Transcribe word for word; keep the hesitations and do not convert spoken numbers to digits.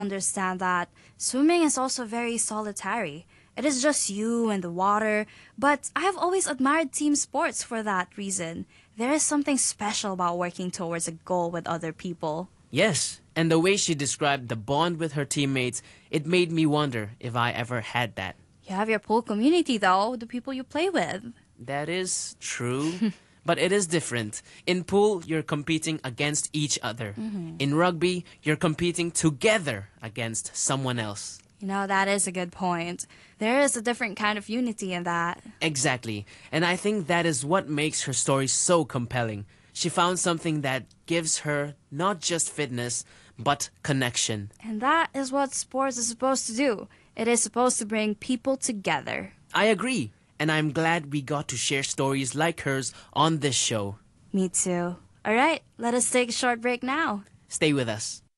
understand that swimming is also very solitary. It is just you and the water, but I have always admired team sports for that reason. There is something special about working towards a goal with other people. Yes, and the way she described the bond with her teammates, it made me wonder if I ever had that. You have your pool community, though, the people you play with. That is true. But it is different. In pool, you're competing against each other. In rugby, you're competing together against someone else. You know, that is a good point. There is a different kind of unity in that. Exactly. And I think that is what makes her story so compelling. She found something that gives her not just fitness, but connection. And that is what sports is supposed to do. It is supposed to bring people together. I agree. And I'm glad we got to share stories like hers on this show. Me too. All right, let us take a short break now. Stay with us.